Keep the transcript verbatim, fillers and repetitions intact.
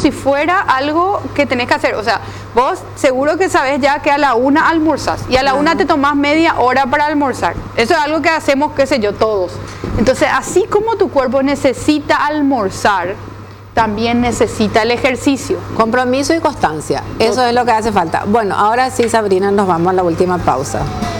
si fuera algo que tenés que hacer. O sea, vos seguro que sabés ya que a la una almorzás y a la una te tomás media hora para almorzar. Eso es algo que hacemos, qué sé yo, todos. Entonces, así como tu cuerpo necesita almorzar, también necesita el ejercicio. Compromiso y constancia. Eso es lo que hace falta. Bueno, ahora sí, Sabrina, nos vamos a la última pausa.